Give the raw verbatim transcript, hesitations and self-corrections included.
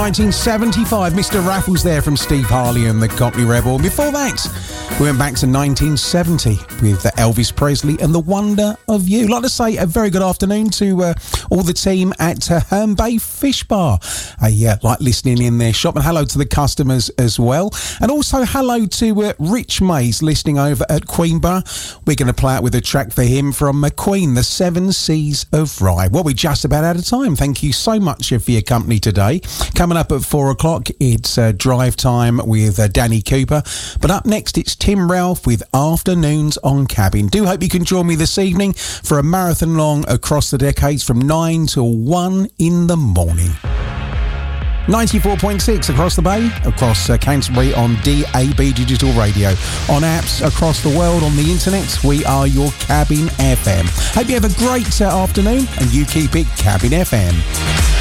nineteen seventy-five, Mister Raffles there from Steve Harley and the Cockney Rebel. And before that, we went back to nineteen seventy with Elvis Presley and The Wonder of You. I'd like to say a very good afternoon to uh, all the team at uh, Herne Bay Fish Bar. I uh, like listening in their shop, and hello to the customers as well. And also hello to uh, Rich Mays listening over at Queenborough. We're going to play out with a track for him from uh, Queen, The Seven Seas of Rye. Well, we're just about out of time. Thank you so much for your company today. Coming up at four o'clock, it's uh, Drive Time with uh, Danny Cooper. But up next, it's Tim Ralph with Afternoons on Cabin. Do hope you can join me this evening for a marathon long across the decades from nine till one in the morning. ninety-four point six across the bay, across uh, Canterbury on D A B Digital Radio. On apps across the world on the internet, we are your Cabin F M. Hope you have a great uh, afternoon and you keep it Cabin F M.